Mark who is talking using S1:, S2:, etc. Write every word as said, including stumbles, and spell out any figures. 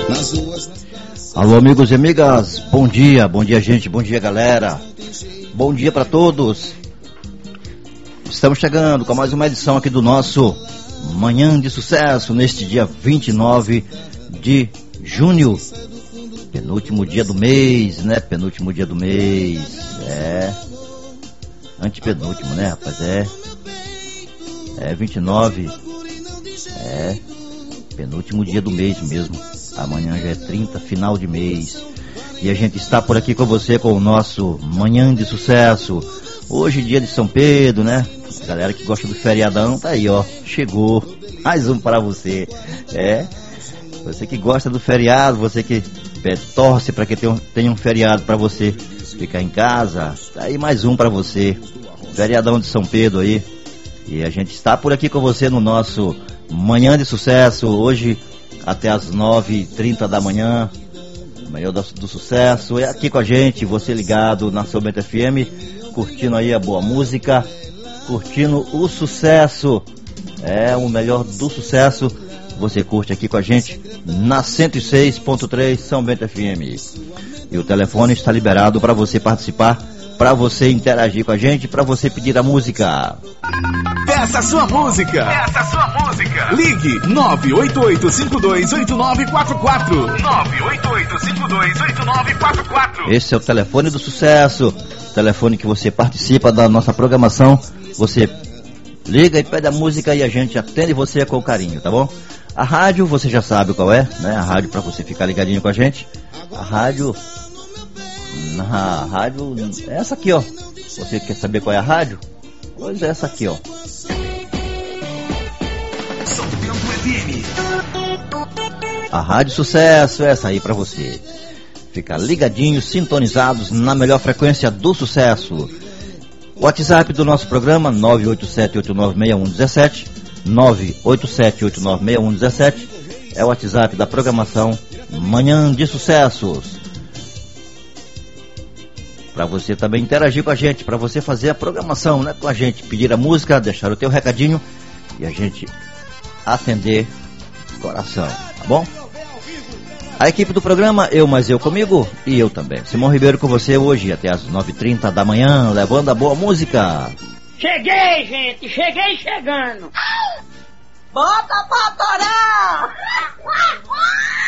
S1: Alô, amigos e amigas, bom dia, bom dia, gente, bom dia, galera, bom dia para todos. Estamos chegando com mais uma edição aqui do nosso Manhã de Sucesso, neste dia vinte e nove de junho, penúltimo dia do mês, né? Penúltimo dia do mês, é. Antepenúltimo, né, rapaz? É. É vinte e nove, é. Penúltimo dia do mês mesmo. Amanhã já é trinta, final de mês. E a gente está por aqui com você com o nosso Manhã de Sucesso. Hoje, dia de São Pedro, né? Galera que gosta do feriadão, tá aí, ó. Chegou. Mais um para você. É. Você que gosta do feriado, você que é, torce para que tenha um, tenha um feriado para você ficar em casa. Tá aí mais um para você. Feriadão de São Pedro aí. E a gente está por aqui com você no nosso Manhã de Sucesso. Hoje até as nove e trinta da manhã. Manhã do, do Sucesso. É aqui com a gente, você ligado na São Bento F M, curtindo aí a boa música, curtindo o sucesso. É o melhor do sucesso. Você curte aqui com a gente na cento e seis ponto três São Bento F M. E o telefone está liberado para você participar, para você interagir com a gente, para você pedir a música.
S2: Peça sua música. Peça sua música. Ligue nove oito oito cinco dois oito nove quatro quatro. nove oito oito cinco dois oito nove quatro quatro.
S1: Esse é o telefone do sucesso. Telefone que você participa da nossa programação. Você liga e pede a música e a gente atende você com carinho, tá bom? A rádio você já sabe qual é, né? A rádio para você ficar ligadinho com a gente. A rádio... A rádio é essa aqui, ó. Você quer saber qual é a rádio? Pois é essa aqui, ó.
S2: São Bento F M.
S1: A Rádio Sucesso é essa aí pra você. Fica ligadinho, sintonizados na melhor frequência do sucesso. O WhatsApp do nosso programa nove oito sete oito nove seis um um sete, nove oito sete oito nove seis um um sete, é o WhatsApp da programação Manhã de Sucessos. Para você também interagir com a gente, para você fazer a programação, né, com a gente, pedir a música, deixar o teu recadinho e a gente atender coração, tá bom? A equipe do programa, eu mais eu comigo e eu também. Simão Ribeiro com você hoje até as nove e trinta da manhã, levando a boa música.
S3: Cheguei, gente, cheguei chegando.
S4: Bota pra torar!